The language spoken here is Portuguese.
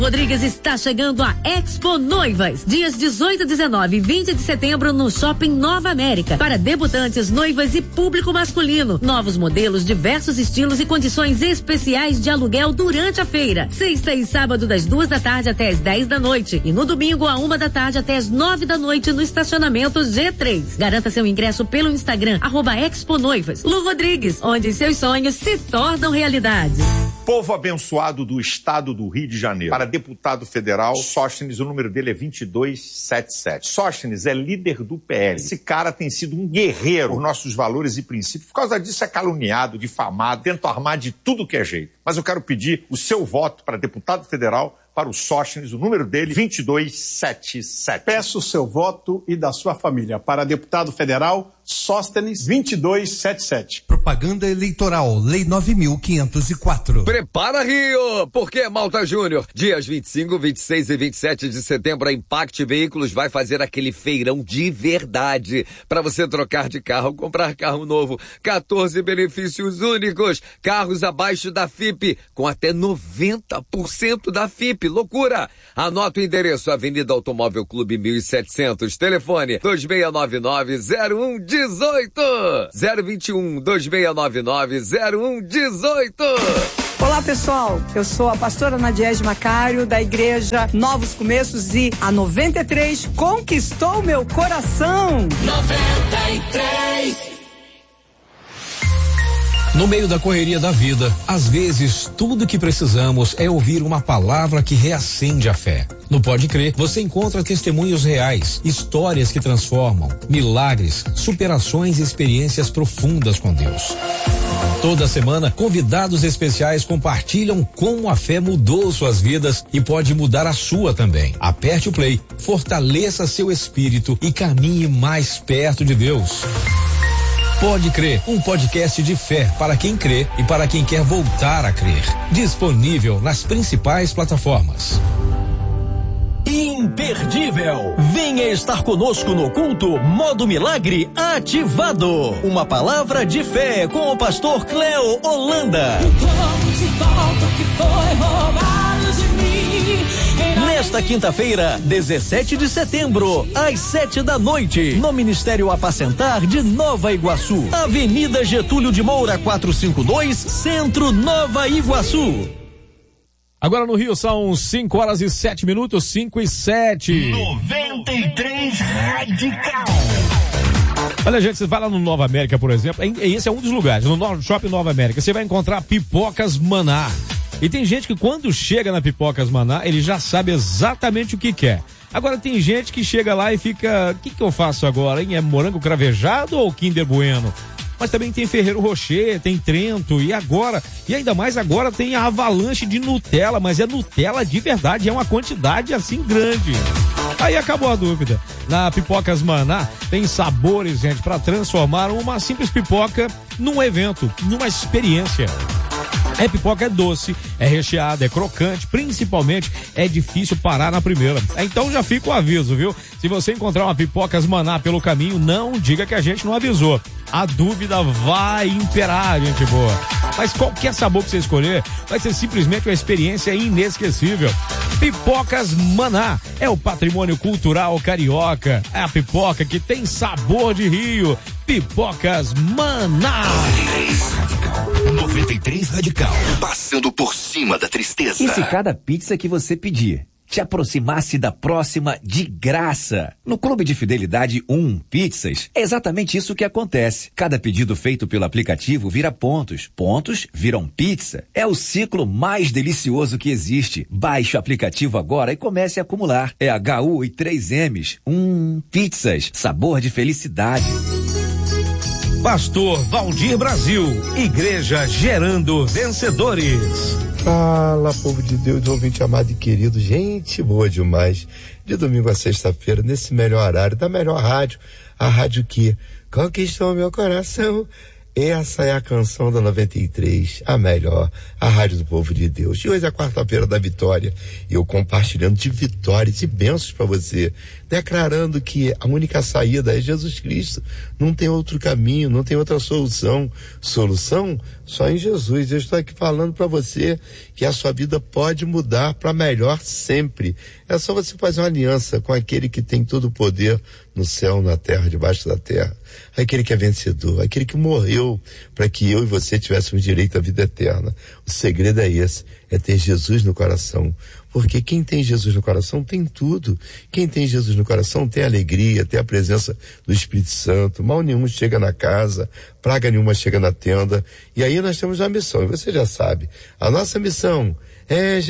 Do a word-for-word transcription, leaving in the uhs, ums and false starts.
Rodrigues está chegando a Expo Noivas, dias dezoito, dezenove e vinte de setembro no Shopping Nova América, para debutantes, noivas e público masculino. Novos modelos, diversos estilos e condições especiais de aluguel durante a feira. Sexta e sábado das duas da tarde até as dez da noite e no domingo a uma da tarde até as nove da noite no estacionamento G três. Garanta seu ingresso pelo Instagram, arroba Expo Noivas. Lu Rodrigues, onde seus sonhos se tornam realidade. Povo abençoado do estado do Rio de Janeiro. Para deputado federal, Sóstenes, o número dele é vinte e dois setenta e sete. Sóstenes é líder do P L. Esse cara tem sido um guerreiro por nossos valores e princípios. Por causa disso é caluniado, difamado, tenta armar de tudo que é jeito. Mas eu quero pedir o seu voto para deputado federal, para o Sóstenes, o número dele, vinte e dois setenta e sete. Peço o seu voto e da sua família para deputado federal, Sóstenes, vinte e dois setenta e sete. Propaganda eleitoral, Lei nove mil quinhentos e quatro. Prepara, Rio, porque Malta Júnior, dias vinte e cinco, vinte e seis e vinte e sete de setembro, a Impact Veículos vai fazer aquele feirão de verdade para você trocar de carro, comprar carro novo, quatorze benefícios únicos, carros abaixo da F I P, com até noventa por cento da F I P. Loucura! Anota o endereço, Avenida Automóvel Clube mil e setecentos, telefone dois seis nove nove, zero um um oito, zero vinte e um, dois seis nove nove, zero um um oito. Olá, pessoal, eu sou a pastora Nadiege Macário, da igreja Novos Começos, e a noventa e três conquistou meu coração. noventa e três. No meio da correria da vida, às vezes tudo que precisamos é ouvir uma palavra que reacende a fé. No Pode Crer, você encontra testemunhos reais, histórias que transformam, milagres, superações e experiências profundas com Deus. Toda semana, convidados especiais compartilham como a fé mudou suas vidas e pode mudar a sua também. Aperte o play, fortaleça seu espírito e caminhe mais perto de Deus. Pode Crer, um podcast de fé para quem crê e para quem quer voltar a crer. Disponível nas principais plataformas. Imperdível. Venha estar conosco no culto Modo Milagre ativado. Uma palavra de fé com o pastor Cleo Holanda. Eu tomo de volta o que foi roubado de mim. Nesta quinta-feira, dezessete de setembro, às sete da noite, no Ministério Apacentar de Nova Iguaçu, Avenida Getúlio de Moura quatrocentos e cinquenta e dois, Centro, Nova Iguaçu. Agora no Rio são cinco horas e sete minutos, cinco e sete. noventa e três Radical. Olha, gente, você vai lá no Nova América, por exemplo, esse é um dos lugares, no Shopping Nova América, você vai encontrar Pipocas Maná. E tem gente que quando chega na Pipocas Maná, ele já sabe exatamente o que quer. Agora tem gente que chega lá e fica, o que que eu faço agora, hein? É morango cravejado ou Kinder Bueno? Mas também tem Ferrero Rocher, tem Trento, e agora, e ainda mais agora tem a avalanche de Nutella, mas é Nutella de verdade, é uma quantidade assim grande. Aí acabou a dúvida. Na Pipocas Maná tem sabores, gente, para transformar uma simples pipoca num evento, numa experiência. É pipoca, é doce, é recheada, é crocante, principalmente é difícil parar na primeira. Então já fica o aviso, viu? Se você encontrar uma Pipocas Maná pelo caminho, não diga que a gente não avisou. A dúvida vai imperar, gente boa. Mas qualquer sabor que você escolher, vai ser simplesmente uma experiência inesquecível. Pipocas Maná é o patrimônio cultural carioca. É a pipoca que tem sabor de Rio. Pipocas Maná. noventa e três Radical. Passando por cima da tristeza. E se cada pizza que você pedir te aproximasse da próxima de graça? No Clube de Fidelidade um Pizzas, é exatamente isso que acontece. Cada pedido feito pelo aplicativo vira pontos. Pontos viram pizza. É o ciclo mais delicioso que existe. Baixe o aplicativo agora e comece a acumular. É H U e três M's. um Pizzas. Sabor de felicidade. Pastor Valdir Brasil, Igreja Gerando Vencedores. Fala, povo de Deus, ouvinte amado e querido, gente boa demais. De domingo a sexta-feira, nesse melhor horário, da melhor rádio, a rádio que conquistou meu coração. Essa é a canção da noventa e três, a melhor, a rádio do povo de Deus. E hoje é a quarta-feira da vitória, eu compartilhando de vitórias e bênçãos para você, declarando que a única saída é Jesus Cristo, não tem outro caminho, não tem outra solução, solução só em Jesus. Eu estou aqui falando para você que a sua vida pode mudar para melhor sempre. É só você fazer uma aliança com aquele que tem todo o poder no céu, na terra, debaixo da terra, aquele que é vencedor, aquele que morreu para que eu e você tivéssemos direito à vida eterna. O segredo é esse, é ter Jesus no coração, porque quem tem Jesus no coração tem tudo. Quem tem Jesus no coração tem alegria, tem a presença do Espírito Santo, mal nenhum chega na casa, praga nenhuma chega na tenda, e aí nós temos uma missão, e você já sabe, a nossa missão é